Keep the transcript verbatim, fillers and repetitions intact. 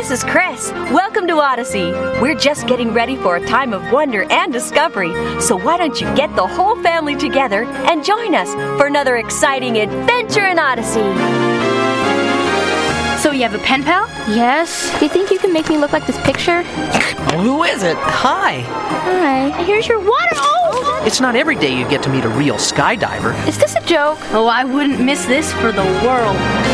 this is Chris. Welcome to Odyssey. We're just getting ready for a time of wonder and discovery. So why don't you get the whole family together and join us for another exciting adventure in Odyssey. So you have a pen pal? Yes. Do you think you can make me look like this picture? Oh, who is it? Hi. Hi. Here's your water. Oh! It's not every day you get to meet a real skydiver. Is this a joke? Oh, I wouldn't miss this for the world.